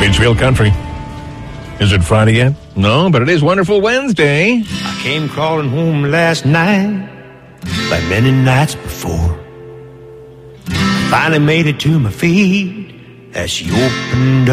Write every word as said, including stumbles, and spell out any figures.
It's Real Country. Is it Friday yet? No, but it is Wonderful Wednesday. I came crawling home last night, like many nights before. I finally made it to my feet as she opened